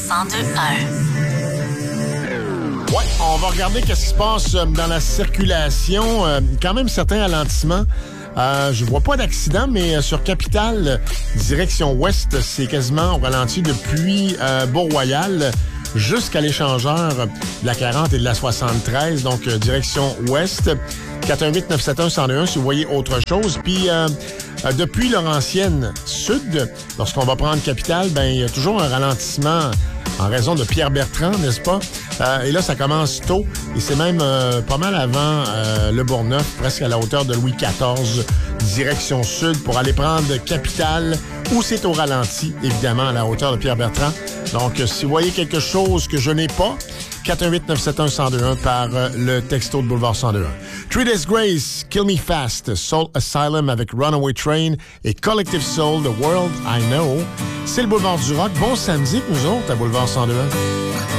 102.1. Ouais, on va regarder qu'est-ce qui se passe dans la circulation. Quand même certains ralentissements. Je vois pas d'accident, mais sur Capitale, direction ouest, c'est quasiment au ralenti depuis Beau-Royal jusqu'à l'échangeur de la 40 et de la 73, donc direction ouest. 418-971-1021 si vous voyez autre chose. Puis depuis Laurentienne Sud, lorsqu'on va prendre Capitale, ben il y a toujours un ralentissement en raison de Pierre-Bertrand, n'est-ce pas? Et là, ça commence tôt et c'est même pas mal avant le Bourgneuf, presque à la hauteur de Louis XIV, direction sud, pour aller prendre Capitale, où c'est au ralenti, évidemment, à la hauteur de Pierre-Bertrand. Donc, si vous voyez quelque chose que je n'ai pas, 418-971-1021 par le texto de Boulevard 102.1. Three Days Grace, Kill Me Fast, Soul Asylum avec Runaway Train et Collective Soul, The World I Know. C'est le Boulevard du Rock. Bon samedi que nous autres à Boulevard 102.1.